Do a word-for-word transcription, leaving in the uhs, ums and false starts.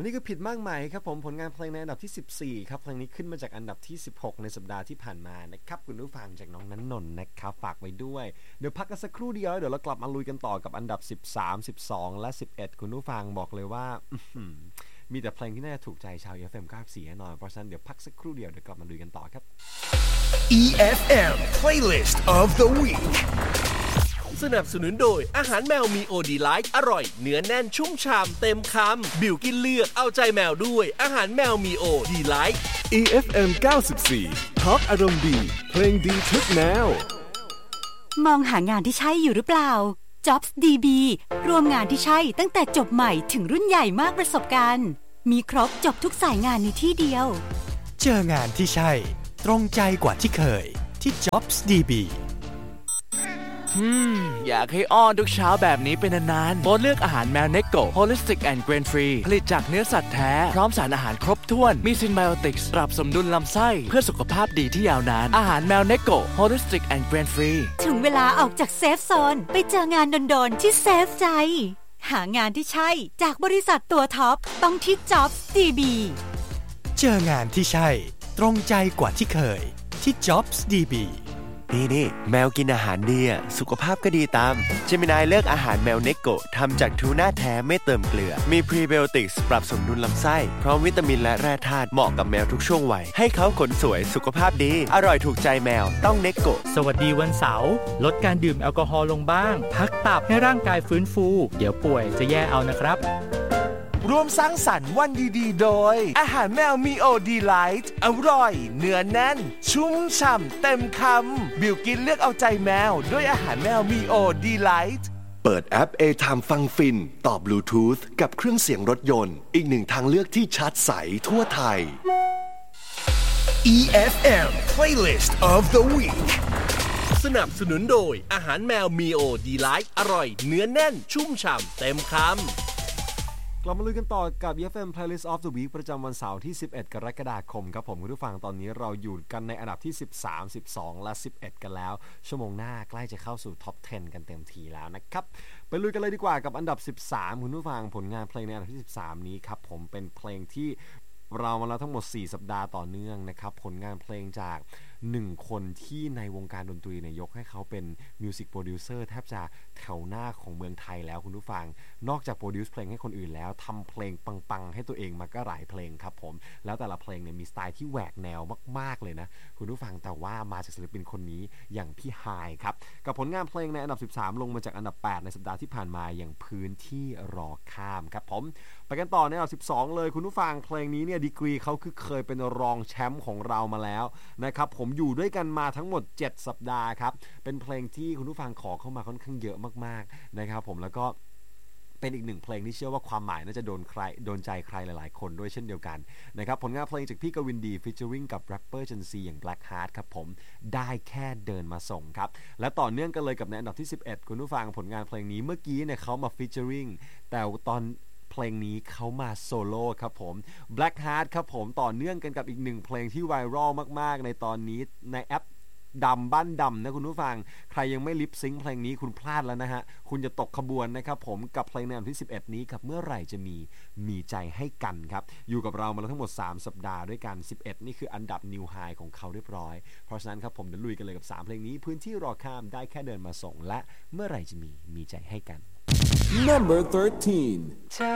และนี่ก็ผิดมากมายครับผมผลงานเพลงในอันดับที่สิบสี่ครับเพลงนี้ขึ้นมาจากอันดับที่สิบหกในสัปดาห์ที่ผ่านมานะครับคุณผู้ฟังจากน้องณัฐนนท์นะครับฝากไว้ด้วยเดี๋ยวพักกันสักครู่เดียวเดี๋ยวเรากลับมาลุยกันต่อกับอันดับสิบสาม สิบสองและสิบเอ็ดคุณผู้ฟังบอกเลยว่ามีแต่เพลงที่น่าจะถูกใจชาว อี เอฟ เอ็ม เก้าสิบสี่แน่นอนเพราะฉะนั้นเดี๋ยวพักสักครู่เดียวเดี๋ยวกลับมาลุยกันต่อครับอี เอฟ เอ็ม Playlist of the Week สนับสนุนโดยอาหารแมวมีโอดีไลท์อร่อยเนื้อแน่นชุ่มฉ่ำเต็มคำบิวกินเลือกเอาใจแมวด้วยอาหารแมวมีโอดีไลท์อี เอฟ เอ็ม เก้าสิบสี่ท็อปอารมณ์ดีเพลงดีทุกแนวมองหางานที่ใช่อยู่หรือเปล่า Jobs ดี บี รวมงานที่ใช่ตั้งแต่จบใหม่ถึงรุ่นใหญ่มากประสบการณ์มีครบจบทุกสายงานในที่เดียวเจองานที่ใช่ตรงใจกว่าที่เคยที่ Jobs ดี บีอืมอยากให้อ้อนทุกเช้าแบบนี้เป็นนานๆโปรดเลือกอาหารแมวเนโก Holistic and Grain Free ผลิตจากเนื้อสัตว์แท้พร้อมสารอาหารครบถ้วนมีซินไบโอติกส์ปรับสมดุลลำไส้เพื่อสุขภาพดีที่ยาวนานอาหารแมวเนโก Holistic and Grain Free ถึงเวลาออกจากเซฟโซนไปเจองานโดนๆที่เซฟใจหางานที่ใช่จากบริษัทตัวท็อปต้องที่ Jobs ดี บีเจองานที่ใช่ตรงใจกว่าที่เคยที่ Jobs ดี บีนี่นี่แมวกินอาหารดีอ่ะสุขภาพก็ดีตามเจมินายเลือกอาหารแมวเนโกะทำจากทูน่าแท้ไม่เติมเกลือมีพรีไบโอติกส์ปรับสมดุลลำไส้พร้อมวิตามินและแร่ธาตุเหมาะกับแมวทุกช่วงวัยให้เขาขนสวยสุขภาพดีอร่อยถูกใจแมวต้องเนโกะสวัสดีวันเสาร์ลดการดื่มแอลกอฮอล์ลงบ้างพักตับให้ร่างกายฟื้นฟูเดี๋ยวป่วยจะแย่เอานะครับร่วมสร้างสรรค์วันดีๆโดยอาหารแมวมีโอดีไลท์อร่อยเนื้อแน่นชุ่มฉ่ำเต็มคำบิวกินเลือกเอาใจแมวด้วยอาหารแมวมีโอดีไลท์เปิดแอป A-Time ฟังฟินต่อบลูทูธกับเครื่องเสียงรถยนต์อีกหนึ่งทางเลือกที่ชัดใสทั่วไทยอี เอฟ เอ็ม Playlist of the Week สนับสนุนโดยอาหารแมวมีโอดีไลท์อร่อยเนื้อแน่นชุ่มฉ่ำเต็มคำกลับมาลุยกันต่อกับ อี เอฟ เอ็ม Playlist of the Week ประจำวันเสาร์ที่สิบเอ็ดกรกฎาคมครับผมคุณผู้ฟังตอนนี้เราอยู่กันในอันดับที่สิบสาม สิบสองและสิบเอ็ดกันแล้วชั่วโมงหน้าใกล้จะเข้าสู่ท็อปสิบกันเต็มทีแล้วนะครับไปลุยกันเลยดีกว่ากับอันดับสิบสามคุณผู้ฟังผลงานเพลงในอันดับที่สิบสามนี้ครับผมเป็นเพลงที่เรามาแล้วทั้งหมดสี่สัปดาห์ต่อเนื่องนะครับผลงานเพลงจากหนึ่งคนที่ในวงการดนตรีเนี่ยยกให้เขาเป็นมิวสิกโปรดิวเซอร์แทบจะแถวหน้าของเมืองไทยแล้วคุณผู้ฟังนอกจากโปรดิวซ์เพลงให้คนอื่นแล้วทำเพลงปังๆให้ตัวเองมาก็หลายเพลงครับผมแล้วแต่ละเพลงเนี่ยมีสไตล์ที่แหวกแนวมากๆเลยนะคุณผู้ฟังแต่ว่ามาจากศิลปินคนนี้อย่างพี่ไฮครับกับผลงานเพลงในอันดับสิบสามลงมาจากอันดับแปดในสัปดาห์ที่ผ่านมาอย่างพื้นที่รอข้ามครับผมไปกันต่อในอันดับสิบสองเลยคุณผู้ฟังเพลงนี้เนี่ยดีกรีเขาคือเคยเป็นรองแชมป์ของเรามาแล้วนะครับผมอยู่ด้วยกันมาทั้งหมดเจ็ดสัปดาห์ครับเป็นเพลงที่คุณผู้ฟังขอเข้ามาค่อนข้างเยอะมากๆนะครับผมแล้วก็เป็นอีกหนึ่งเพลงที่เชื่อว่าความหมายน่าจะโดนใครโดนใจใครหลายๆคนด้วยเช่นเดียวกันนะครับผลงานเพลงจากพี่กวินดีฟีเจอริงกับแรปเปอร์เจนซีอย่าง Black Heart ครับผมได้แค่เดินมาส่งครับและต่อเนื่องกันเลยกับในอันดับที่สิบเอ็ดคุณผู้ฟังผลงานเพลงนี้เมื่อกี้เนี่ยเขามาฟีเจอริงแต่ตอนเพลงนี้เขามาโซโล่ครับผม Black Heart ครับผมต่อเนื่องกันกับอีกหนึ่งเพลงที่ไวรัลมากๆในตอนนี้ในแอปดำบ้านดำนะคุณผู้ฟังใครยังไม่ลิปซิงค์เพลงนี้คุณพลาดแล้วนะฮะคุณจะตกขบวนนะครับผมกับเพลงในอันดับที่สิบเอ็ดนี้ครับเมื่อไหร่จะมีมีใจให้กันครับอยู่กับเรามาแล้วทั้งหมดสามสัปดาห์ด้วยกันสิบเอ็ดนี่คืออันดับนิวไฮของเขาเรียบร้อยเพราะฉะนั้นครับผมจะลุยกันเลยกับสามเพลงนี้พื้นที่รอข้ามได้แค่เดินมาส่งและเมื่อไหร่จะมีมีใจให้กัน Number thirteen